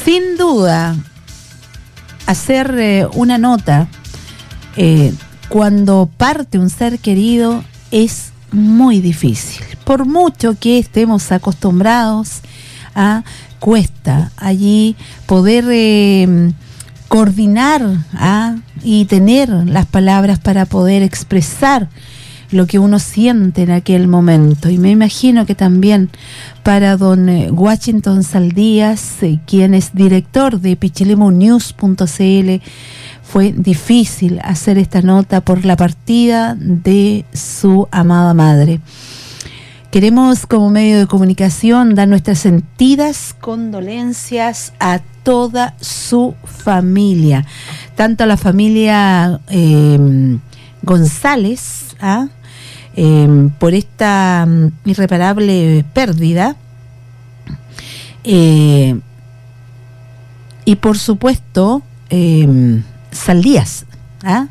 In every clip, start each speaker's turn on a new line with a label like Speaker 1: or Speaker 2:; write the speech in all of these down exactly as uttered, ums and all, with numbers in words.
Speaker 1: Sin duda, hacer eh, una nota eh, cuando parte un ser querido es muy difícil. Por mucho que estemos acostumbrados a, cuesta allí poder eh, coordinar ¿ah? y tener las palabras para poder expresar lo que uno siente en aquel momento. Y me imagino que también para don Washington Saldías, eh, quien es director de pichilemu news punto c l, fue difícil hacer esta nota por la partida de su amada madre. Queremos, como medio de comunicación, dar nuestras sentidas condolencias a toda su familia, tanto a la familia eh, González, ¿ah? eh, por esta um, irreparable pérdida, eh, y por supuesto eh, Saldías, ¿ah?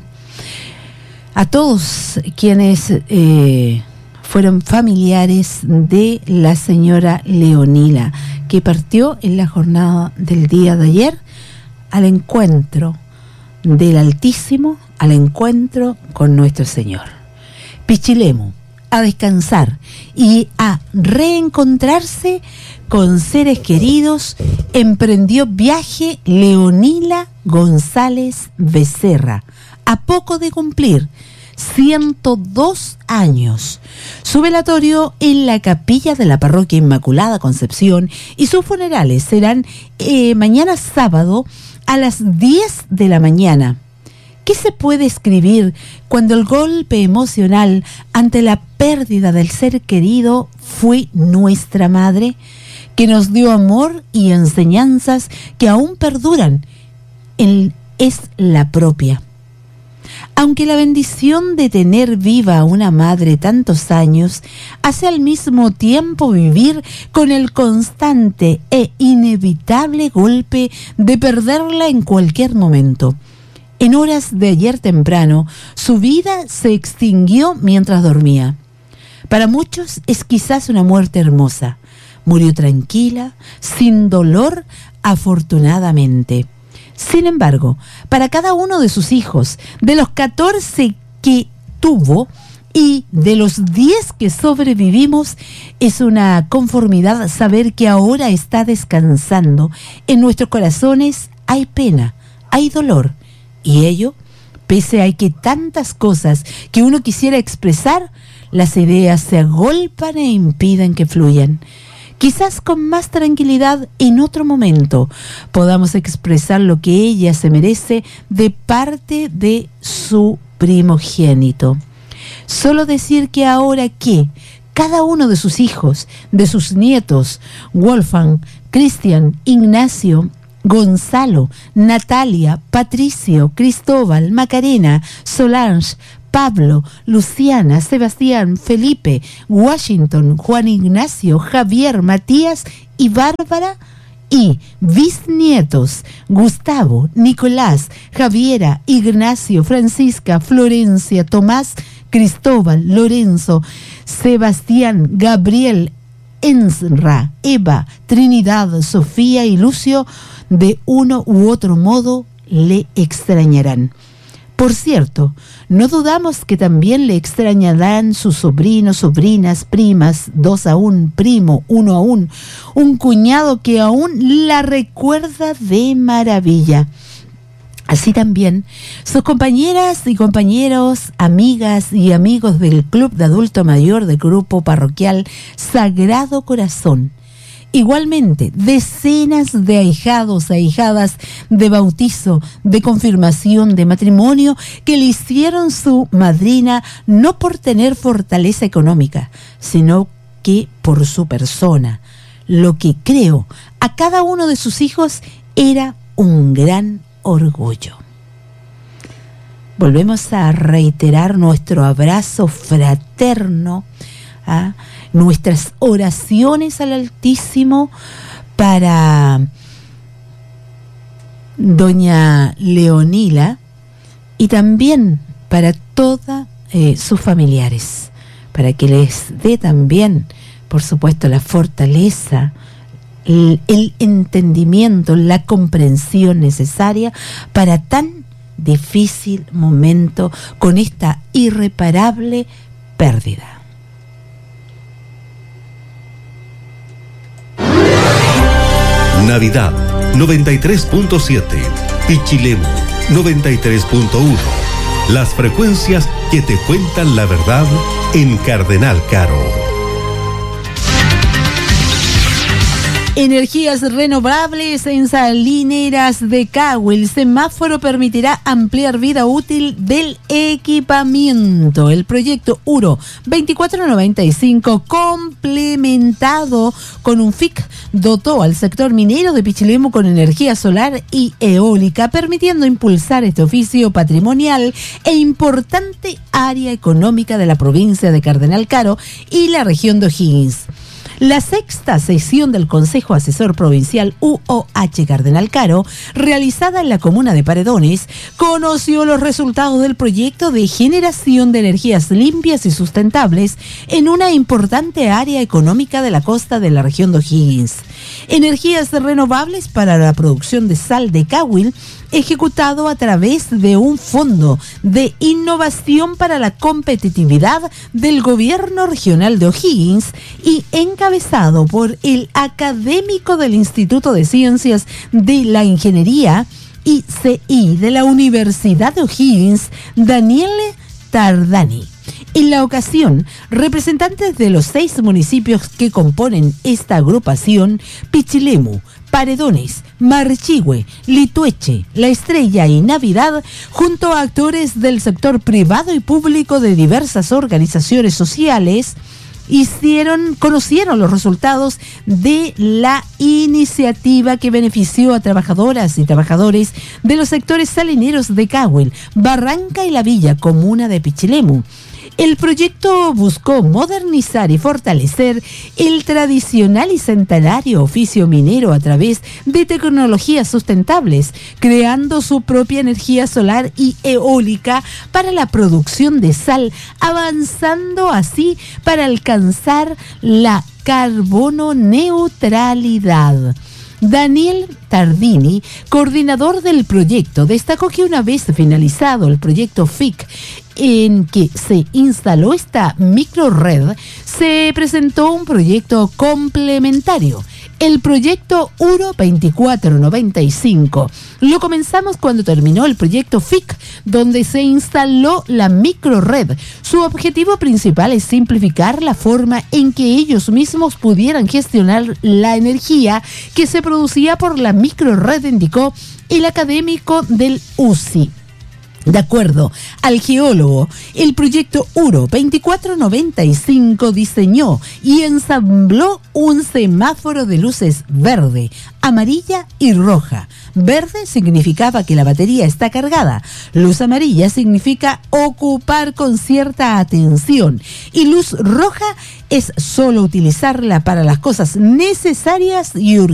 Speaker 1: a todos quienes eh, fueron familiares de la señora Leonila, que partió en la jornada del día de ayer al encuentro del Altísimo, al encuentro con nuestro Señor. Pichilemu, a descansar y a reencontrarse con seres queridos, emprendió viaje Leonila González Becerra, a poco de cumplir ciento dos años. Su velatorio en la capilla de la parroquia Inmaculada Concepción y sus funerales serán eh, mañana sábado a las diez de la mañana. ¿Qué se puede escribir cuando el golpe emocional ante la pérdida del ser querido fue nuestra madre, que nos dio amor y enseñanzas que aún perduran? Él es la propia. Aunque la bendición de tener viva a una madre tantos años hace al mismo tiempo vivir con el constante e inevitable golpe de perderla en cualquier momento. En horas de ayer temprano, su vida se extinguió mientras dormía. Para muchos es quizás una muerte hermosa. Murió tranquila, sin dolor, afortunadamente. Sin embargo, para cada uno de sus hijos, de los catorce que tuvo y de los diez que sobrevivimos, es una conformidad saber que ahora está descansando. En nuestros corazones hay pena, hay dolor, y ello, pese a que tantas cosas que uno quisiera expresar, las ideas se agolpan e impiden que fluyan. Quizás con más tranquilidad en otro momento podamos expresar lo que ella se merece de parte de su primogénito. Solo decir que ahora que cada uno de sus hijos, de sus nietos, Wolfgang, Cristian, Ignacio, Gonzalo, Natalia, Patricio, Cristóbal, Macarena, Solange, Pablo, Luciana, Sebastián, Felipe, Washington, Juan Ignacio, Javier, Matías y Bárbara, y bisnietos Gustavo, Nicolás, Javiera, Ignacio, Francisca, Florencia, Tomás, Cristóbal, Lorenzo, Sebastián, Gabriel, Enzra, Eva, Trinidad, Sofía y Lucio, de uno u otro modo le extrañarán. Por cierto, no dudamos que también le extrañarán sus sobrinos, sobrinas, primas, dos a un, primo, uno a un, un cuñado que aún la recuerda de maravilla. Así también, sus compañeras y compañeros, amigas y amigos del Club de Adulto Mayor del Grupo Parroquial Sagrado Corazón. Igualmente, decenas de ahijados, ahijadas de bautizo, de confirmación, de matrimonio, que le hicieron su madrina no por tener fortaleza económica, sino que por su persona. Lo que creo a cada uno de sus hijos era un gran orgullo. Volvemos a reiterar nuestro abrazo fraterno, ¿ah? nuestras oraciones al Altísimo para doña Leonila y también para todos eh, sus familiares, para que les dé también, por supuesto, la fortaleza el, el entendimiento, la comprensión necesaria para tan difícil momento con esta irreparable pérdida.
Speaker 2: Navidad noventa y tres punto siete, Pichilemu noventa y tres punto uno. Las frecuencias que te cuentan la verdad en Cardenal Caro.
Speaker 1: Energías renovables en salineras de Cahui. El semáforo permitirá ampliar vida útil del equipamiento. El proyecto URO veinticuatro noventa y cinco, complementado con un F I C, dotó al sector minero de Pichilemu con energía solar y eólica, permitiendo impulsar este oficio patrimonial e importante área económica de la provincia de Cardenal Caro y la región de O'Higgins. La sexta sesión del Consejo Asesor Provincial U O H Cardenal Caro, realizada en la comuna de Paredones, conoció los resultados del proyecto de generación de energías limpias y sustentables en una importante área económica de la costa de la región de O'Higgins. Energías renovables para la producción de sal de Cahui, ejecutado a través de un fondo de innovación para la competitividad del gobierno regional de O'Higgins y encabezado por el académico del Instituto de Ciencias de la Ingeniería I C I de la Universidad de O'Higgins, Daniele Tardani. En la ocasión, representantes de los seis municipios que componen esta agrupación, Pichilemu, Paredones, Marchihue, Litueche, La Estrella y Navidad, junto a actores del sector privado y público de diversas organizaciones sociales, hicieron, conocieron los resultados de la iniciativa que benefició a trabajadoras y trabajadores de los sectores salineros de Cahui, Barranca y La Villa, comuna de Pichilemu. El proyecto buscó modernizar y fortalecer el tradicional y centenario oficio minero a través de tecnologías sustentables, creando su propia energía solar y eólica para la producción de sal, avanzando así para alcanzar la carbono neutralidad. Daniel Tardini, coordinador del proyecto, destacó que una vez finalizado el proyecto F I C en que se instaló esta microred, se presentó un proyecto complementario, el proyecto URO veinticuatro noventa y cinco. Lo comenzamos cuando terminó el proyecto F I C, donde se instaló la microred. Su objetivo principal es simplificar la forma en que ellos mismos pudieran gestionar la energía que se producía por la microred, indicó el académico del U C I. De acuerdo al geólogo, el proyecto URO veinticuatro noventa y cinco diseñó y ensambló un semáforo de luces verde, amarilla y roja. Verde significaba que la batería está cargada, luz amarilla significa ocupar con cierta atención y luz roja es solo utilizarla para las cosas necesarias y urgentes.